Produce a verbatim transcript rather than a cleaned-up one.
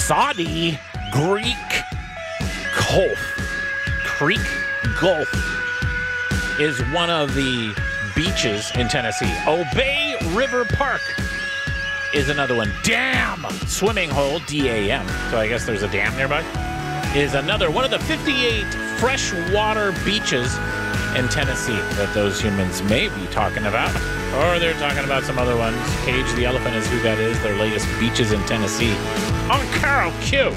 Saudi Greek Gulf. Creek Gulf is one of the beaches in Tennessee. Obey River Park is another one. Dam Swimming Hole, D A M. So I guess there's a dam nearby. Is another one of the fifty-eight freshwater beaches in Tennessee that those humans may be talking about. Or they're talking about some other ones. Cage the Elephant is who that is. Their latest beaches in Tennessee on Carol Q.